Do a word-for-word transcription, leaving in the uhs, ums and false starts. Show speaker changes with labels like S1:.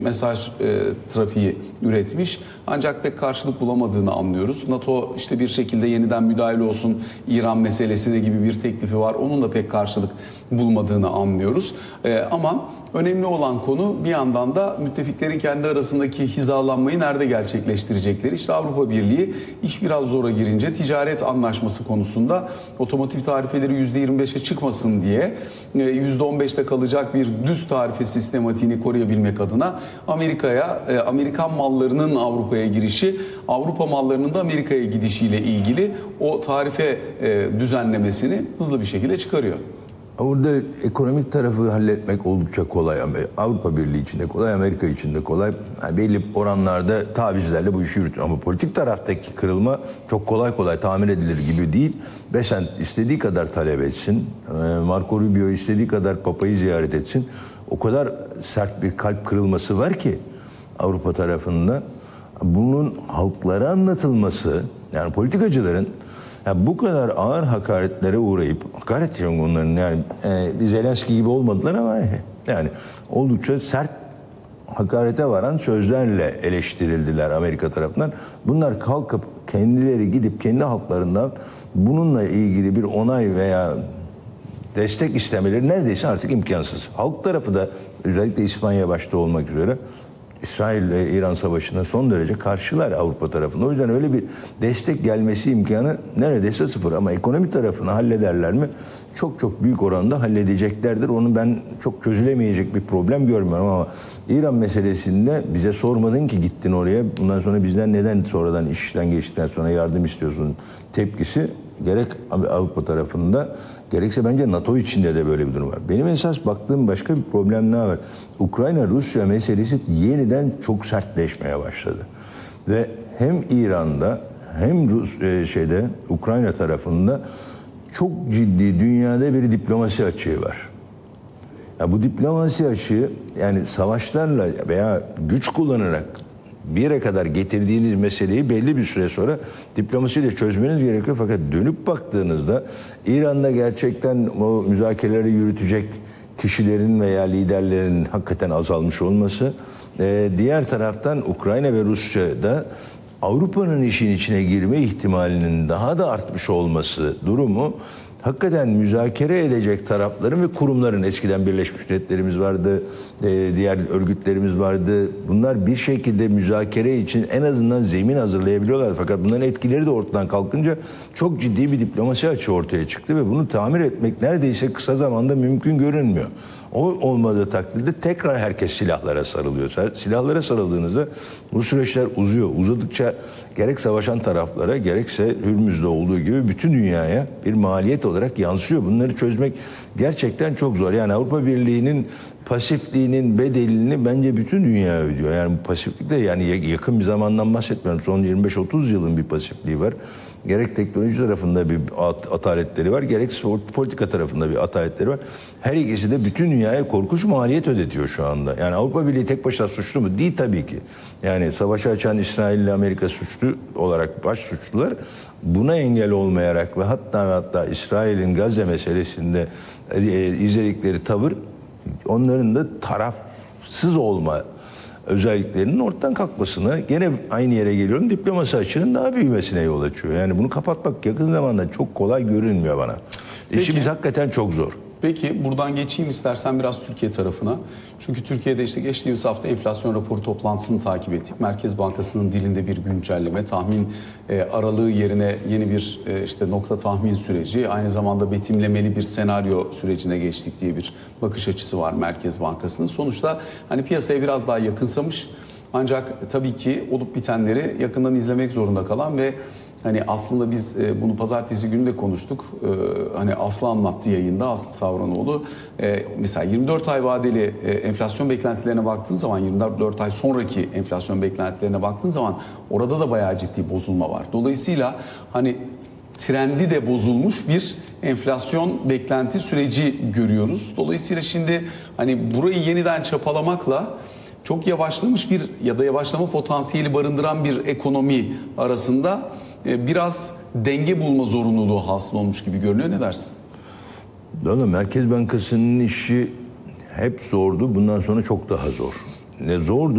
S1: mesaj e, trafiği üretmiş. Ancak pek karşılık bulamadığını anlıyoruz. NATO işte bir şekilde yeniden müdahil olsun İran meselesine gibi bir teklifi var. Onun da pek karşılık bulmadığını anlıyoruz. E, ama önemli olan konu bir yandan da müttefiklerin kendi arasındaki hizalanmayı nerede gerçekleştirecekleri. İşte Avrupa Birliği iş biraz zora girince ticaret anlaşması konusunda otomotiv tarifeleri yüzde yirmi beşe çıkmasın diye yüzde on beşte kalacak bir düz tarife sistematiğini koruyabilmek adına Amerika'ya, Amerikan mallarının Avrupa'ya girişi, Avrupa mallarının da Amerika'ya gidişiyle ilgili o tarife düzenlemesini hızlı bir şekilde çıkarıyor.
S2: Orada ekonomik tarafı halletmek oldukça kolay. Avrupa Birliği için de kolay, Amerika için de kolay. Yani belli oranlarda tavizlerle bu işi yürütüyor. Ama politik taraftaki kırılma çok kolay kolay tahmin edilir gibi değil. Bessent istediği kadar talep etsin, Marco Rubio istediği kadar Papa'yı ziyaret etsin. O kadar sert bir kalp kırılması var ki Avrupa tarafında. Bunun halklara anlatılması, yani politikacıların ya bu kadar ağır hakaretlere uğrayıp, hakaret diyorum onların yani e, Zelenski gibi olmadılar ama yani oldukça sert hakarete varan sözlerle eleştirildiler Amerika tarafından. Bunlar kalkıp kendileri gidip kendi halklarından bununla ilgili bir onay veya destek istemeleri neredeyse artık imkansız. Halk tarafı da özellikle İspanya başta olmak üzere İsrail ve İran savaşına son derece karşılar Avrupa tarafında. O yüzden öyle bir destek gelmesi imkanı neredeyse sıfır. Ama ekonomi tarafını hallederler mi? Çok çok büyük oranda halledeceklerdir. Onu ben çok çözülemeyecek bir problem görmüyorum ama İran meselesinde bize sormadın ki gittin oraya. Bundan sonra bizden neden sonradan işten geçtikten sonra yardım istiyorsun tepkisi gerek Avrupa tarafında gerekse bence NATO içinde de böyle bir durum var. Benim esas baktığım başka bir problem ne var? Ukrayna-Rusya meselesi yeniden çok sertleşmeye başladı. Ve hem İran'da hem Rus şeyde Ukrayna tarafında çok ciddi dünyada bir diplomasi açığı var. Ya bu diplomasi açığı yani savaşlarla veya güç kullanarak bir yere kadar getirdiğiniz meseleyi belli bir süre sonra diplomasiyle çözmeniz gerekiyor. Fakat dönüp baktığınızda İran'da gerçekten o müzakereleri yürütecek kişilerin veya liderlerin hakikaten azalmış olması, diğer taraftan Ukrayna ve Rusya'da Avrupa'nın işin içine girme ihtimalinin daha da artmış olması durumu hakikaten müzakere edecek tarafların ve kurumların, eskiden Birleşmiş Milletlerimiz vardı, diğer örgütlerimiz vardı. Bunlar bir şekilde müzakere için en azından zemin hazırlayabiliyorlar. Fakat bunların etkileri de ortadan kalkınca çok ciddi bir diplomasi açığı ortaya çıktı ve bunu tamir etmek neredeyse kısa zamanda mümkün görünmüyor. O olmadığı takdirde tekrar herkes silahlara sarılıyor. Silahlara sarıldığınızda bu süreçler uzuyor. Uzadıkça gerek savaşan taraflara gerekse Hürmüz'de olduğu gibi bütün dünyaya bir maliyet olarak yansıyor. Bunları çözmek gerçekten çok zor. Yani Avrupa Birliği'nin pasifliğinin bedelini bence bütün dünya ödüyor. Yani bu pasiflikte yani yakın bir zamandan bahsetmiyorum. Son yirmi beş otuz yılın bir pasifliği var. Gerek teknoloji tarafında bir ataletleri var, gerek spor politika tarafında bir ataletleri var. Her ikisi de bütün dünyaya korkunç maliyet ödetiyor şu anda. Yani Avrupa Birliği tek başına suçlu mu? Değil tabii ki. Yani savaşı açan İsrail ile Amerika suçlu olarak baş suçlular. Buna engel olmayarak ve hatta ve hatta İsrail'in Gazze meselesinde e, izledikleri tavır onların da tarafsız olma özelliklerinin ortadan kalkmasına, gene aynı yere geliyorum, diplomasi açığının daha büyümesine yol açıyor. Yani bunu kapatmak yakın zamanda çok kolay görünmüyor bana. Peki, İşimiz hakikaten çok zor.
S1: Peki buradan geçeyim istersen biraz Türkiye tarafına. Çünkü Türkiye'de işte geçtiğimiz hafta enflasyon raporu toplantısını takip ettik. Merkez Bankası'nın dilinde bir güncelleme, tahmin e, aralığı yerine yeni bir e, işte nokta tahmin süreci, aynı zamanda betimlemeli bir senaryo sürecine geçtik diye bir bakış açısı var Merkez Bankası'nın. Sonuçta hani piyasaya biraz daha yakınsamış. Ancak tabii ki olup bitenleri yakından izlemek zorunda kalan ve hani aslında biz bunu pazartesi günü de konuştuk. Hani Aslı anlattı yayında, Aslı Savranoğlu. Mesela yirmi dört ay vadeli enflasyon beklentilerine baktığın zaman, yirmi dört ay sonraki enflasyon beklentilerine baktığın zaman orada da bayağı ciddi bozulma var. Dolayısıyla hani trendi de bozulmuş bir enflasyon beklenti süreci görüyoruz. Dolayısıyla şimdi hani burayı yeniden çapalamakla çok yavaşlamış bir ya da yavaşlama potansiyeli barındıran bir ekonomi arasında biraz denge bulma zorunluluğu hasıl olmuş gibi görünüyor. Ne dersin?
S2: Valla Merkez Bankası'nın işi hep zordu. Bundan sonra çok daha zor. ne zordu